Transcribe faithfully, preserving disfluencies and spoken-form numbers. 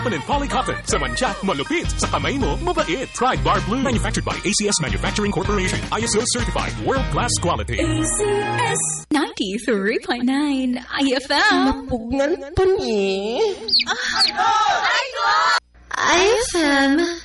And polycotton. Sa mantsa, malupit. Sa kamay mo, mabait. Try Bar Blue. Manufactured by A C S Manufacturing Corporation. I S O certified. World-class quality. A C S ninety-three point nine I F M. Mapugnan pa ni. I F M.